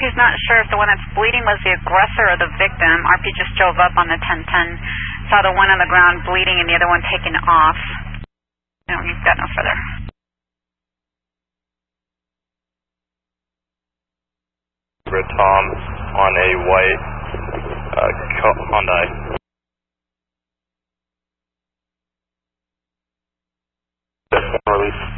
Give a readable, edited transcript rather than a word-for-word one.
RP's not sure if the one that's bleeding was the aggressor or the victim. RP just drove up on the 1010, saw the one on the ground bleeding and the other one taken off. No, you've got no further. Tom on a white Hyundai. Release.